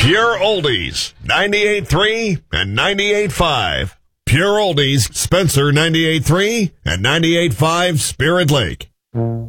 Pure Oldies, 98.3 and 98.5. Pure Oldies, Spencer 98.3 and 98.5 Spirit Lake.